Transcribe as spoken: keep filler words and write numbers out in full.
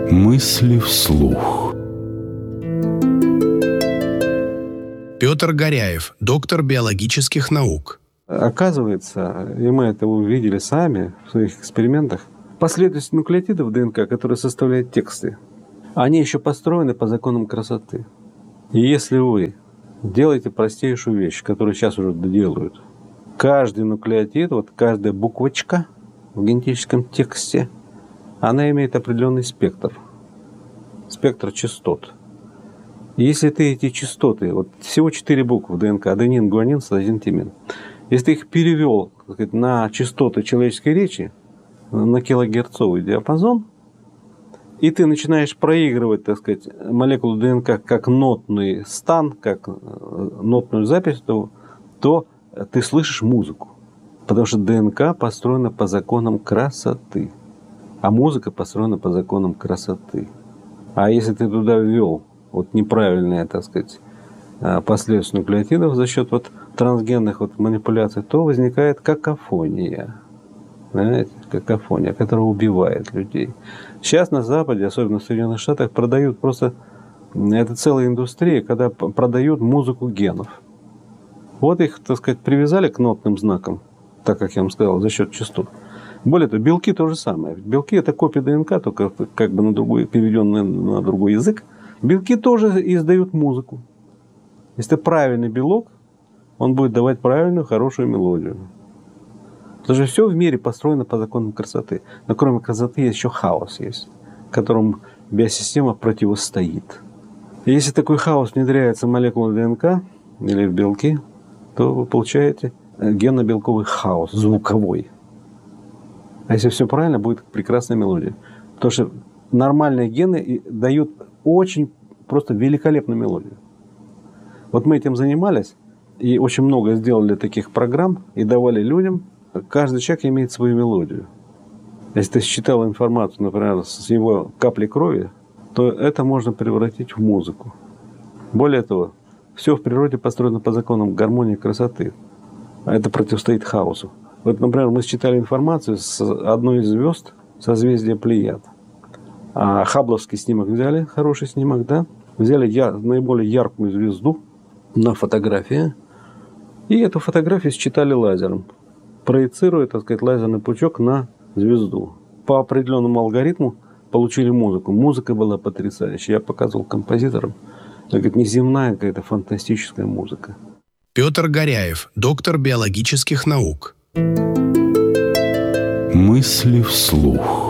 Мысли вслух. Петр Горяев, доктор биологических наук. Оказывается, и мы это увидели сами в своих экспериментах, последовательность нуклеотидов ДНК, которые составляют тексты, они еще построены по законам красоты. И если вы делаете простейшую вещь, которую сейчас уже делают, каждый нуклеотид, вот каждая буквочка в генетическом тексте, она имеет определенный спектр, спектр частот. И если ты эти частоты, вот всего четыре буквы в ДНК, аденин, гуанин, цитозин, тимин, если ты их перевел, так сказать, на частоты человеческой речи, на килогерцовый диапазон, и ты начинаешь проигрывать, так сказать, молекулу ДНК как нотный стан, как нотную запись, то, то ты слышишь музыку. Потому что ДНК построена по законам красоты, а музыка построена по законам красоты. А если ты туда ввел вот неправильные, так сказать, последовательность нуклеотидов за счет вот трансгенных вот манипуляций, то возникает какофония. Знаете, какофония, которая убивает людей. Сейчас на Западе, особенно в Соединенных Штатах, продают просто... Это целая индустрия, когда продают музыку генов. Вот их, так сказать, привязали к нотным знакам, так как я вам сказал, за счет частот. Более того, белки то же самое. Белки – это копия ДНК, только как бы на другой, переведенная на другой язык. Белки тоже издают музыку. Если правильный белок, он будет давать правильную, хорошую мелодию. Потому что все в мире построено по законам красоты. Но кроме красоты есть еще хаос, есть, которому биосистема противостоит. И если такой хаос внедряется в молекулы ДНК или в белки, то вы получаете генно-белковый хаос, звуковой. А если все правильно, будет прекрасная мелодия. Потому что нормальные гены дают очень просто великолепную мелодию. Вот мы этим занимались и очень много сделали таких программ и давали людям. Каждый человек имеет свою мелодию. Если ты считал информацию, например, с его капли крови, то это можно превратить в музыку. Более того, все в природе построено по законам гармонии и красоты. А это противостоит хаосу. Вот, например, мы считали информацию с одной из звезд созвездия Плеяд. А хаббловский снимок взяли, хороший снимок, да? Взяли я, наиболее яркую звезду на фотографии. И эту фотографию считали лазером, проецируя, так сказать, лазерный пучок на звезду. По определенному алгоритму получили музыку. Музыка была потрясающая. Я показывал композиторам. Это неземная какая-то фантастическая музыка. Петр Горяев, доктор биологических наук. Мысли вслух.